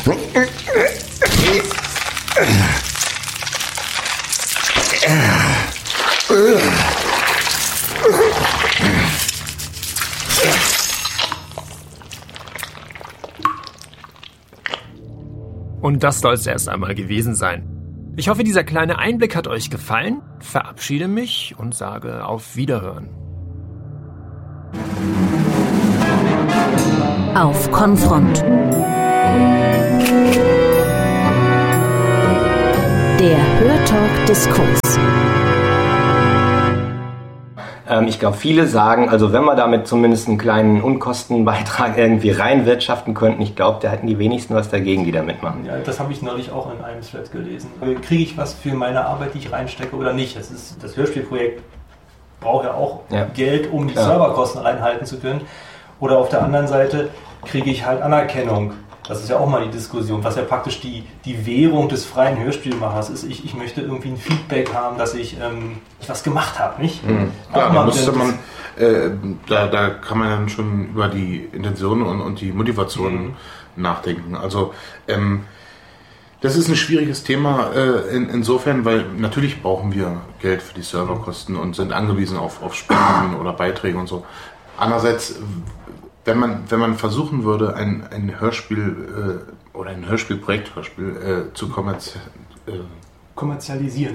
Und das soll es erst einmal gewesen sein. Ich hoffe, dieser kleine Einblick hat euch gefallen, verabschiede mich und sage auf Wiederhören. Auf Konfront. Der Hörtalk-Diskurs. Ich glaube, viele sagen, also wenn wir damit zumindest einen kleinen Unkostenbeitrag irgendwie reinwirtschaften könnten, ich glaube, da hätten die wenigsten was dagegen, die da mitmachen. Ja, das habe ich neulich auch in einem Thread gelesen. Kriege ich was für meine Arbeit, die ich reinstecke oder nicht? Das Hörspielprojekt braucht ja auch Geld, um die Serverkosten reinhalten zu können. Oder auf der anderen Seite kriege ich halt Anerkennung. Das ist ja auch mal die Diskussion, was ja praktisch die Währung des freien Hörspielmachers ist. Ich möchte irgendwie ein Feedback haben, dass ich was gemacht habe, nicht? Klar, da kann man dann schon über die Intentionen und die Motivation nachdenken. Also das ist ein schwieriges Thema insofern, weil natürlich brauchen wir Geld für die Serverkosten und sind angewiesen auf Spenden oder Beiträge und so. Andererseits, wenn man versuchen würde, ein Hörspiel oder ein Hörspielprojekt zu kommerzialisieren,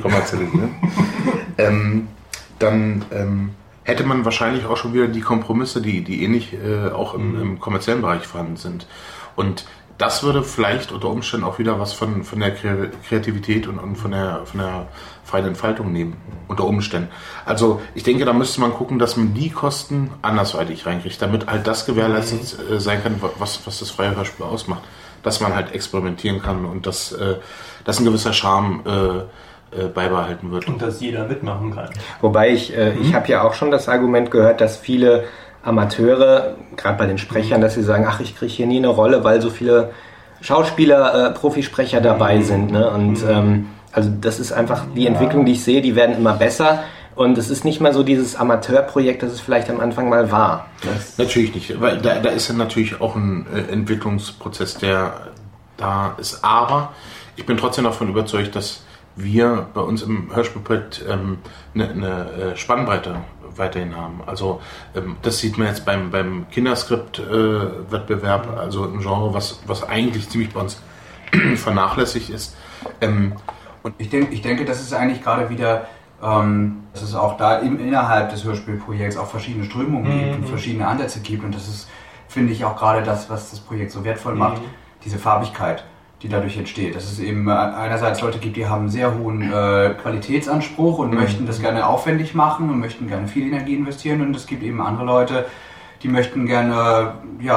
dann hätte man wahrscheinlich auch schon wieder die Kompromisse, die ähnlich auch im kommerziellen Bereich vorhanden sind. Und das würde vielleicht unter Umständen auch wieder was von der Kreativität und von der freien Entfaltung nehmen, unter Umständen. Also ich denke, da müsste man gucken, dass man die Kosten andersweitig reinkriegt, damit halt das gewährleistet sein kann, was das freie Hörspiel ausmacht. Dass man halt experimentieren kann und dass ein gewisser Charme beibehalten wird. Und dass jeder mitmachen kann. Wobei ich habe ja auch schon das Argument gehört, dass viele Amateure, gerade bei den Sprechern, dass sie sagen, ach, ich kriege hier nie eine Rolle, weil so viele Schauspieler, Profisprecher dabei sind. Ne? Und also das ist einfach die Entwicklung, die ich sehe, die werden immer besser. Und es ist nicht mal so dieses Amateurprojekt, das es vielleicht am Anfang mal war. Natürlich nicht, weil da ist ja natürlich auch ein Entwicklungsprozess, der da ist. Aber ich bin trotzdem davon überzeugt, dass wir bei uns im Hörspielprojekt eine Spannbreite weiterhin haben. Also das sieht man jetzt beim Kinderskript-Wettbewerb, also ein Genre, was eigentlich ziemlich bei uns vernachlässigt ist. Und ich denke, das ist eigentlich gerade wieder, dass es auch da innerhalb des Hörspielprojekts auch verschiedene Strömungen gibt und verschiedene Ansätze gibt. Und das ist, finde ich, auch gerade das, was das Projekt so wertvoll macht, diese Farbigkeit, die dadurch entsteht. Dass es eben einerseits Leute gibt, die haben einen sehr hohen Qualitätsanspruch und möchten das gerne aufwendig machen und möchten gerne viel Energie investieren. Und es gibt eben andere Leute, die möchten gerne,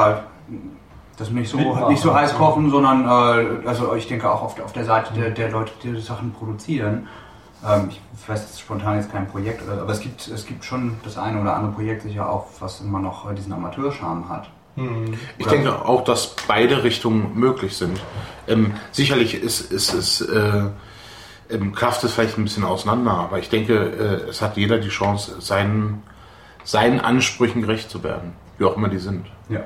das nicht so heiß kochen, sondern also ich denke auch auf der Seite der Leute, die Sachen produzieren. Ich weiß jetzt spontan jetzt kein Projekt, aber es gibt schon das eine oder andere Projekt sicher auch, was immer noch diesen Amateurscharme hat. Ich denke auch, dass beide Richtungen möglich sind. Sicherlich ist es klafft es vielleicht ein bisschen auseinander, aber ich denke, es hat jeder die Chance, seinen Ansprüchen gerecht zu werden, wie auch immer die sind. Ja.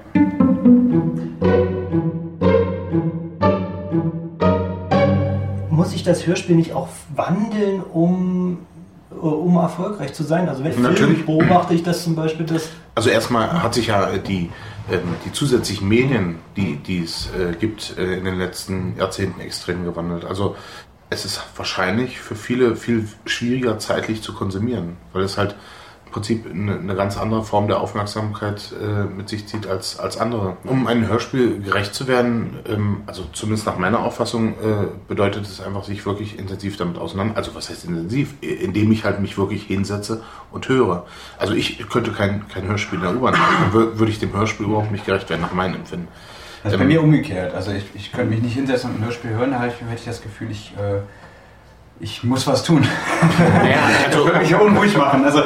Muss ich das Hörspiel nicht auch wandeln, um erfolgreich zu sein? Also wenn Film beobachte ich das zum Beispiel, Also erstmal hat sich ja die zusätzlichen Medien, die es gibt, in den letzten Jahrzehnten extrem gewandelt. Also es ist wahrscheinlich für viele viel schwieriger zeitlich zu konsumieren, weil es halt im Prinzip eine ganz andere Form der Aufmerksamkeit mit sich zieht als andere. Um einem Hörspiel gerecht zu werden, also zumindest nach meiner Auffassung, bedeutet es einfach, sich wirklich intensiv damit auseinander. Also was heißt intensiv? Indem ich halt mich wirklich hinsetze und höre. Also ich könnte kein Hörspiel in der U-Bahn machen, dann würde ich dem Hörspiel überhaupt nicht gerecht werden, nach meinem Empfinden. Das ist bei mir umgekehrt. Also ich könnte mich nicht hinsetzen und ein Hörspiel hören, da hätte ich das Gefühl, ich muss was tun. Ja, also das würde mich ja unruhig machen. Also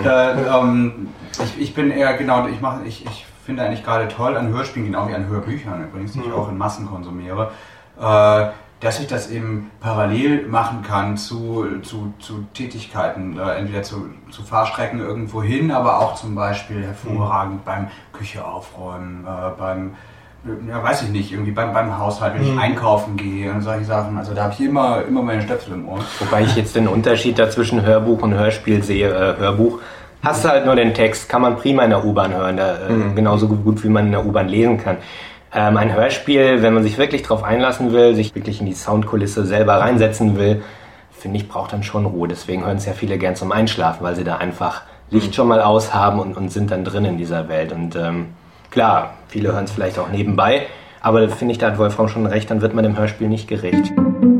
ich bin eher ich finde eigentlich gerade toll an Hörspielen, genau wie an Hörbüchern übrigens, die ich auch in Massen konsumiere, dass ich das eben parallel machen kann zu Tätigkeiten, entweder zu Fahrstrecken irgendwo hin, aber auch zum Beispiel hervorragend beim Küche aufräumen, beim ja, weiß ich nicht, irgendwie beim Haushalt, wenn ich einkaufen gehe und solche Sachen. Also da habe ich immer meine Stöpsel im Ohr. Wobei ich jetzt den Unterschied da zwischen Hörbuch und Hörspiel sehe. Hörbuch hast du halt nur den Text, kann man prima in der U-Bahn hören, genauso gut wie man in der U-Bahn lesen kann. Ein Hörspiel, wenn man sich wirklich drauf einlassen will, sich wirklich in die Soundkulisse selber reinsetzen will, finde ich, braucht dann schon Ruhe. Deswegen hören es ja viele gern zum Einschlafen, weil sie da einfach Licht schon mal aushaben und sind dann drin in dieser Welt. Und klar, viele hören es vielleicht auch nebenbei, aber finde ich, da hat Wolfram schon recht, dann wird man dem Hörspiel nicht gerecht.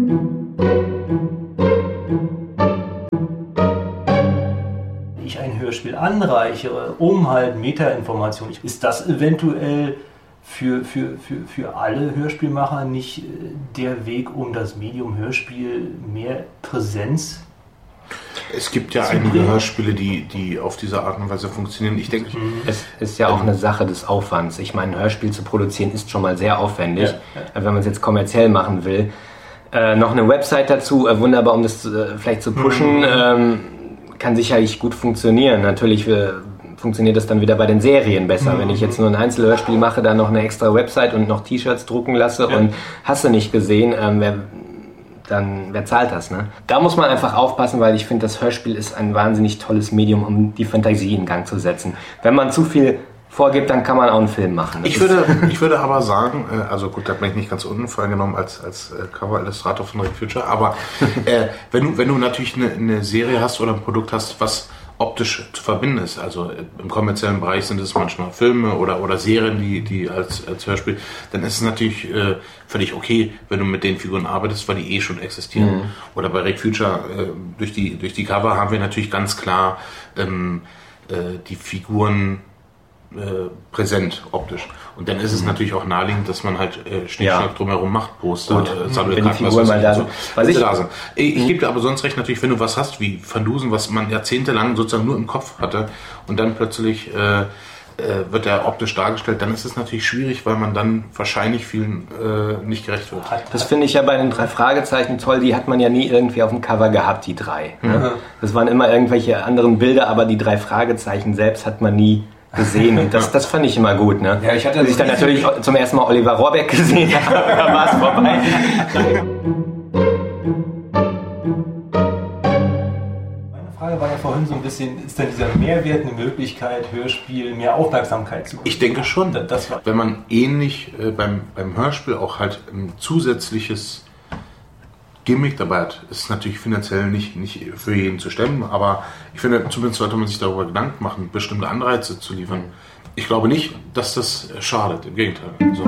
Ich ein Hörspiel anreichere, um halt Metainformationen, ist das eventuell für alle Hörspielmacher nicht der Weg, um das Medium Hörspiel mehr Präsenz? Es gibt ja einige Hörspiele, die auf diese Art und Weise funktionieren. Ich denke, es ist ja auch eine Sache des Aufwands. Ich meine, ein Hörspiel zu produzieren ist schon mal sehr aufwendig. Wenn man es jetzt kommerziell machen will. Noch eine Website dazu, wunderbar, um das vielleicht zu pushen, kann sicherlich gut funktionieren. Natürlich funktioniert das dann wieder bei den Serien besser. Wenn ich jetzt nur ein Einzelhörspiel mache, dann noch eine extra Website und noch T-Shirts drucken lasse und hast du nicht gesehen, wer zahlt das? Ne? Da muss man einfach aufpassen, weil ich finde, das Hörspiel ist ein wahnsinnig tolles Medium, um die Fantasie in Gang zu setzen. Wenn man zu viel vorgibt, dann kann man auch einen Film machen. Ich würde aber sagen, also gut, da bin ich nicht ganz unvorgenommen als Cover-Illustrator von Rick Future, aber wenn du natürlich eine Serie hast oder ein Produkt hast, was optisch zu verbinden ist, also im kommerziellen Bereich sind es manchmal Filme oder Serien, die als Hörspiel, dann ist es natürlich völlig okay, wenn du mit den Figuren arbeitest, weil die schon existieren. Oder bei Rick Future, durch die Cover haben wir natürlich ganz klar die Figuren präsent optisch. Und dann ist es natürlich auch naheliegend, dass man halt Schnickschnack drumherum macht, Poster, Sammelkarten, Ich gebe dir aber sonst recht, natürlich, wenn du was hast wie Van Dusen, was man jahrzehntelang sozusagen nur im Kopf hatte und dann plötzlich wird er optisch dargestellt, dann ist es natürlich schwierig, weil man dann wahrscheinlich vielen nicht gerecht wird. Das finde ich ja bei den 3 Fragezeichen toll, die hat man ja nie irgendwie auf dem Cover gehabt, die 3. Ne? Das waren immer irgendwelche anderen Bilder, aber die 3 Fragezeichen selbst hat man nie gesehen und das fand ich immer gut. Ne? Ja, ich hatte dann natürlich zum ersten Mal Oliver Rohrbeck gesehen, da war es vorbei. Meine Frage war ja vorhin so ein bisschen, ist denn dieser Mehrwert eine Möglichkeit, Hörspiel mehr Aufmerksamkeit zu bekommen? Ich denke schon, wenn man ähnlich beim Hörspiel auch halt ein zusätzliches Gimmick dabei hat, ist natürlich finanziell nicht für jeden zu stemmen, aber ich finde, zumindest sollte man sich darüber Gedanken machen, bestimmte Anreize zu liefern. Ich glaube nicht, dass das schadet, im Gegenteil. So.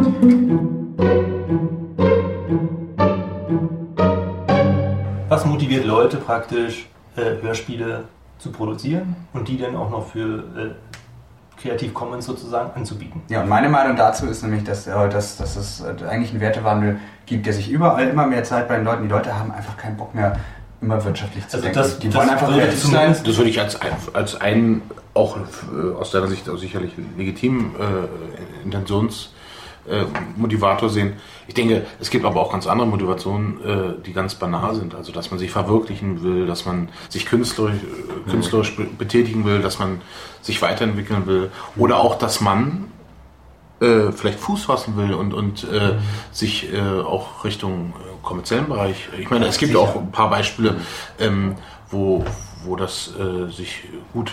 Was motiviert Leute praktisch, Hörspiele zu produzieren und die dann auch noch für Creative Commons sozusagen anzubieten? Ja, und meine Meinung dazu ist nämlich, dass es eigentlich einen Wertewandel gibt, der sich überall immer mehr Zeit bei den Leuten. Die Leute haben einfach keinen Bock mehr, immer wirtschaftlich zu denken. Die wollen einfach kreativ sein. Das würde ich als einen auch aus deiner Sicht auch sicherlich legitimen Intentionsmotivator sehen. Ich denke, es gibt aber auch ganz andere Motivationen, die ganz banal sind. Also, dass man sich verwirklichen will, dass man sich künstlerisch betätigen will, dass man sich weiterentwickeln will oder auch, dass man vielleicht Fuß fassen will und sich auch Richtung kommerziellen Bereich. Ich meine, es gibt auch ein paar Beispiele, wo das sich gut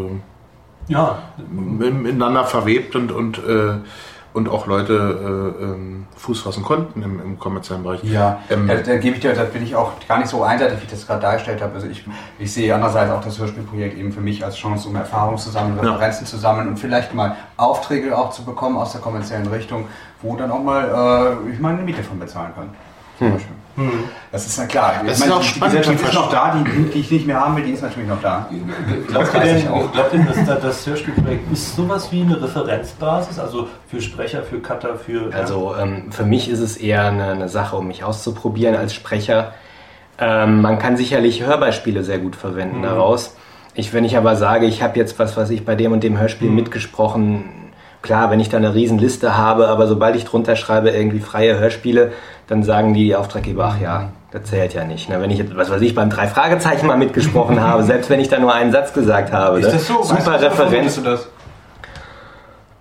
miteinander verwebt und auch Leute Fuß fassen konnten im kommerziellen Bereich. Ja, da gebe ich dir, da bin ich auch gar nicht so einseitig, wie ich das gerade dargestellt habe. Also ich sehe andererseits auch das Hörspielprojekt eben für mich als Chance, um Erfahrungen zu sammeln, Referenzen zu sammeln und vielleicht mal Aufträge auch zu bekommen aus der kommerziellen Richtung, wo dann auch mal ich meine eine Miete von bezahlen kann. Zum Beispiel. Das ist ja klar. Das ist auch die spannend. Gesellschaft ist noch da, die ich nicht mehr haben will, die ist natürlich noch da. Glaubt ihr, dass das Hörspielprojekt ist sowas wie eine Referenzbasis, also für Sprecher, für Cutter, Also für mich ist es eher eine Sache, um mich auszuprobieren als Sprecher. Man kann sicherlich Hörbeispiele sehr gut verwenden daraus. Wenn ich aber sage, ich habe jetzt was weiß ich bei dem und dem Hörspiel mitgesprochen, klar, wenn ich da eine riesen Liste habe, aber sobald ich drunter schreibe, irgendwie freie Hörspiele, dann sagen die Auftraggeber, ach ja, das zählt ja nicht. Wenn ich jetzt, was weiß ich, beim 3 Fragezeichen mal mitgesprochen habe, selbst wenn ich da nur einen Satz gesagt habe. Ist das so? Super Referenz. Du das?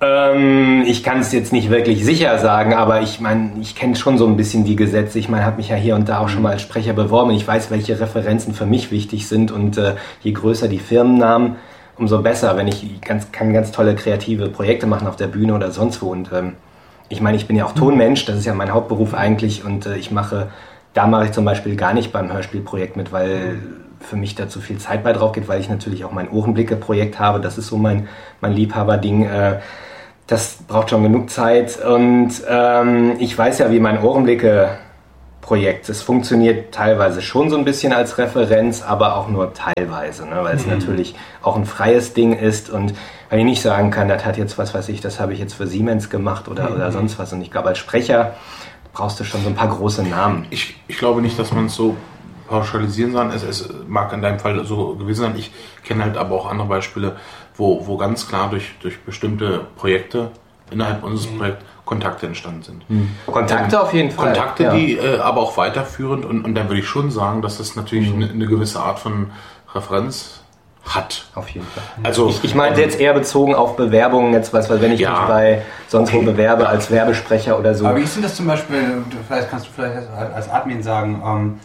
Ich kann es jetzt nicht wirklich sicher sagen, aber ich meine, ich kenne schon so ein bisschen die Gesetze. Ich meine, habe mich ja hier und da auch schon mal als Sprecher beworben. Ich weiß, welche Referenzen für mich wichtig sind und je größer die Firmennamen, umso besser, wenn ich kann ganz tolle kreative Projekte machen auf der Bühne oder sonst wo. Und ich meine, ich bin ja auch Tonmensch, das ist ja mein Hauptberuf eigentlich und da mache ich zum Beispiel gar nicht beim Hörspielprojekt mit, weil für mich da zu viel Zeit bei drauf geht, weil ich natürlich auch mein Ohrenblicke-Projekt habe. Das ist so mein Liebhaberding. Das braucht schon genug Zeit und ich weiß ja, wie mein Ohrenblicke-Projekt, es funktioniert teilweise schon so ein bisschen als Referenz, aber auch nur teilweise, ne? Weil es natürlich auch ein freies Ding ist und weil ich nicht sagen kann, das hat jetzt, was weiß ich, das habe ich jetzt für Siemens gemacht oder sonst was. Und ich glaube, als Sprecher brauchst du schon so ein paar große Namen. Ich glaube nicht, dass man es so pauschalisieren kann. Es mag in deinem Fall so gewesen sein. Ich kenne halt aber auch andere Beispiele, wo ganz klar durch bestimmte Projekte innerhalb unseres Projekts Kontakte entstanden sind. Kontakte auf jeden Fall. Kontakte, die aber auch weiterführend und da würde ich schon sagen, dass das natürlich eine gewisse Art von Referenz hat. Auf jeden Fall. Also ich meinte jetzt eher bezogen auf Bewerbungen, jetzt wenn ich mich bei sonst wo bewerbe als Werbesprecher oder so. Aber wie ist denn das zum Beispiel, vielleicht kannst du als Admin sagen,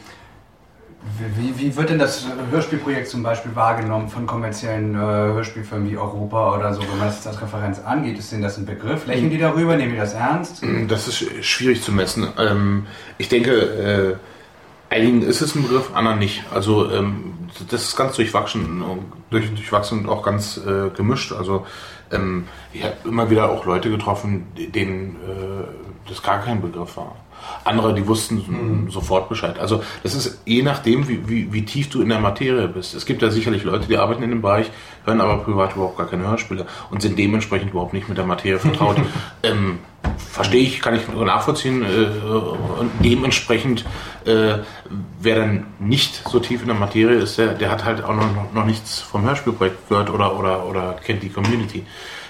wie wird denn das Hörspielprojekt zum Beispiel wahrgenommen von kommerziellen Hörspielfirmen wie Europa oder so, wenn man das als Referenz angeht? Ist denn das ein Begriff? Lächeln die darüber? Nehmen die das ernst? Das ist schwierig zu messen. Ich denke, einigen ist es ein Begriff, anderen nicht. Also das ist ganz durchwachsen und auch ganz gemischt. Also ich habe immer wieder auch Leute getroffen, denen das gar kein Begriff war. Andere, die wussten sofort Bescheid. Also das ist je nachdem, wie tief du in der Materie bist. Es gibt ja sicherlich Leute, die arbeiten in dem Bereich, hören aber privat überhaupt gar keine Hörspiele und sind dementsprechend überhaupt nicht mit der Materie vertraut. Verstehe ich, kann ich nur nachvollziehen. Und dementsprechend, wer dann nicht so tief in der Materie ist, der hat halt auch noch nichts vom Hörspielprojekt gehört oder kennt die Community.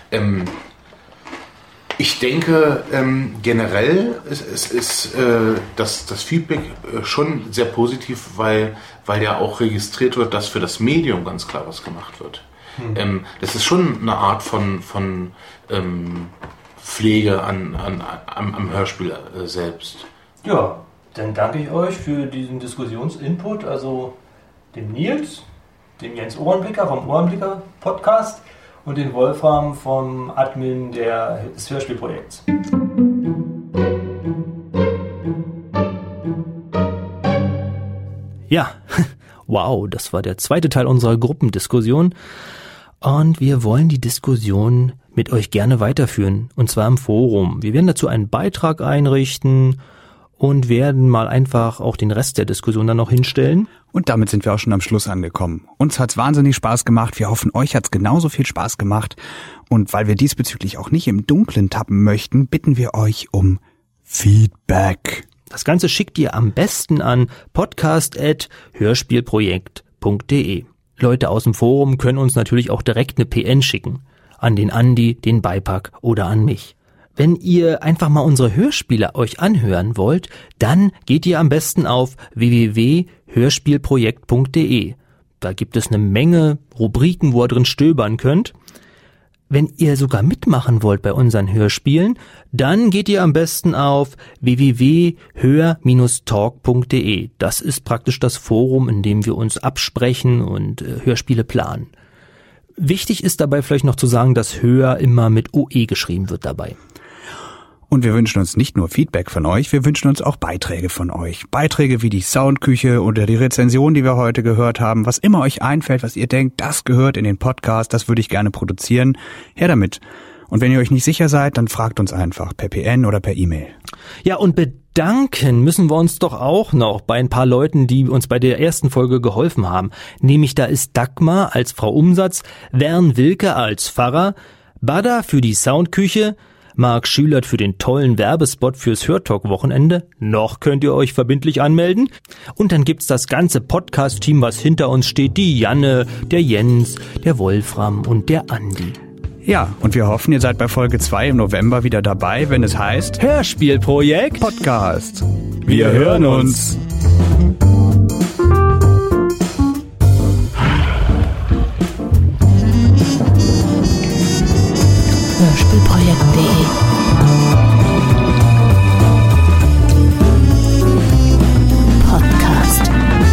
Ich denke, generell ist das Feedback schon sehr positiv, weil ja auch registriert wird, dass für das Medium ganz klar was gemacht wird. Das ist schon eine Art von Pflege am Hörspiel selbst. Ja, dann danke ich euch für diesen Diskussionsinput, also dem Nils, dem Jens Ohrenblicker vom Ohrenblicker Podcast und den Wolfram vom Admin des Hörspielprojekts. Ja, wow, das war der zweite Teil unserer Gruppendiskussion und wir wollen die Diskussion mit euch gerne weiterführen und zwar im Forum. Wir werden dazu einen Beitrag einrichten und werden mal einfach auch den Rest der Diskussion dann noch hinstellen. Und damit sind wir auch schon am Schluss angekommen. Uns hat's wahnsinnig Spaß gemacht. Wir hoffen, euch hat's genauso viel Spaß gemacht. Und weil wir diesbezüglich auch nicht im Dunkeln tappen möchten, bitten wir euch um Feedback. Das Ganze schickt ihr am besten an podcast@hörspielprojekt.de. Leute aus dem Forum können uns natürlich auch direkt eine PN schicken. An den Andi, den Beipack oder an mich. Wenn ihr einfach mal unsere Hörspiele euch anhören wollt, dann geht ihr am besten auf www.hörspielprojekt.de. Da gibt es eine Menge Rubriken, wo ihr drin stöbern könnt. Wenn ihr sogar mitmachen wollt bei unseren Hörspielen, dann geht ihr am besten auf www.hör-talk.de. Das ist praktisch das Forum, in dem wir uns absprechen und Hörspiele planen. Wichtig ist dabei vielleicht noch zu sagen, dass Hör immer mit OE geschrieben wird dabei. Und wir wünschen uns nicht nur Feedback von euch, wir wünschen uns auch Beiträge von euch. Beiträge wie die Soundküche oder die Rezension, die wir heute gehört haben. Was immer euch einfällt, was ihr denkt, das gehört in den Podcast, das würde ich gerne produzieren. Her damit. Und wenn ihr euch nicht sicher seid, dann fragt uns einfach per PN oder per E-Mail. Ja, und bedanken müssen wir uns doch auch noch bei ein paar Leuten, die uns bei der ersten Folge geholfen haben. Nämlich da ist Dagmar als Frau Umsatz, Wern Wilke als Pfarrer, Bada für die Soundküche, Marc Schülert für den tollen Werbespot fürs Hörtalk-Wochenende. Noch könnt ihr euch verbindlich anmelden. Und dann gibt's das ganze Podcast-Team, was hinter uns steht. Die Janne, der Jens, der Wolfram und der Andi. Ja, und wir hoffen, ihr seid bei Folge 2 im November wieder dabei, wenn es heißt Hörspielprojekt Podcast. Wir hören uns. Hörspielprojekt.de. Podcast.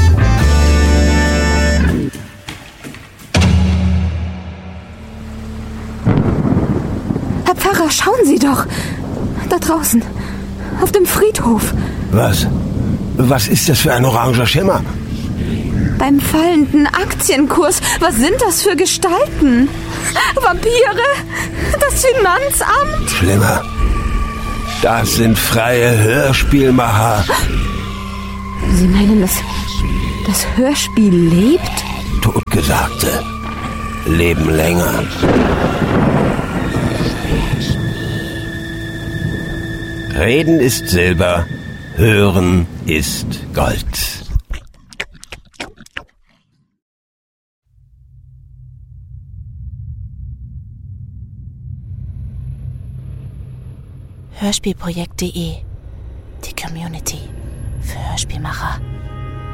Herr Pfarrer, schauen Sie doch. Da draußen, auf dem Friedhof. Was? Was ist das für ein oranger Schimmer? Beim fallenden Aktienkurs, was sind das für Gestalten? Vampire? Das Finanzamt? Schlimmer. Das sind freie Hörspielmacher. Sie meinen, das Hörspiel lebt? Totgesagte leben länger. Reden ist Silber, Hören ist Gold. Hörspielprojekt.de. Die Community für Hörspielmacher.